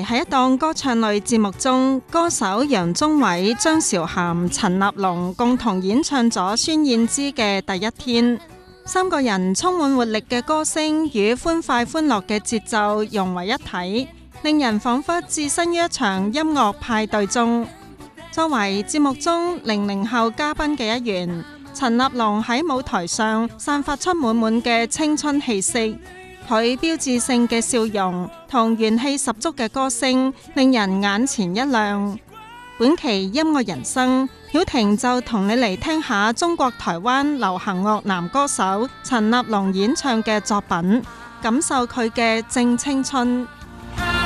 喺一檔歌唱類節目中，歌手楊宗緯、張韶涵、陳立農共同演唱咗孫燕姿嘅《第一天》。三個人充滿活力嘅歌聲與歡快歡樂嘅節奏融為一體，令人彷彿置身於一場音樂派對中。作為節目中00後嘉賓嘅一員，陳立農喺舞台上散發出滿滿嘅青春氣息，佢標誌性嘅笑容同元氣十足嘅歌聲令人眼前一亮。本期音樂人生，曉婷就同你嚟聽下中國台灣流行樂男歌手陳立農演唱嘅作品，感受佢嘅正青春。